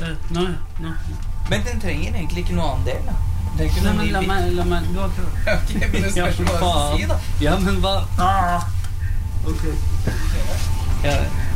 Nå. Men den trenger egentlig ikke noe annen del, da. Nei, men la meg, du har klart. Ok, men det spørs hva jeg skal si, da. Ja, men hva? Ok. Ja,